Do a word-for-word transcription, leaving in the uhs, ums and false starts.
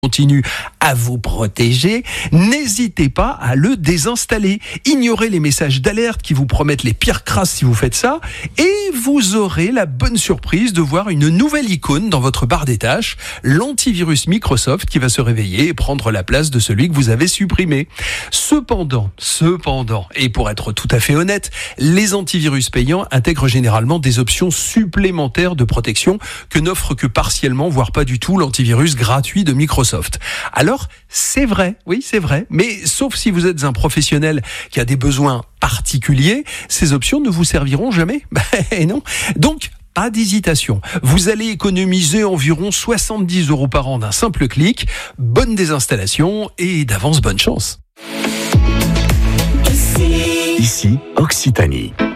continue à vous protéger, n'hésitez pas à le désinstaller. Ignorez les messages d'alerte qui vous promettent les pires crasses si vous faites ça, et vous aurez la bonne surprise de voir une nouvelle icône dans votre barre des tâches, l'antivirus Microsoft qui va se réveiller et prendre la place de celui que vous avez supprimé. Cependant, cependant, et pour être tout à fait honnête, les antivirus payants intègrent généralement des options supplémentaires de protection que n'offre que partiellement, voire pas du tout, l'antivirus gratuit de Microsoft. Alors, c'est vrai, oui, c'est vrai, mais sauf si vous êtes un professionnel qui a des besoins particuliers, ces options ne vous serviront jamais. Ben non. Donc, pas d'hésitation. Vous allez économiser environ soixante-dix euros par an d'un simple clic. Bonne désinstallation et d'avance bonne chance. Ici, Occitanie.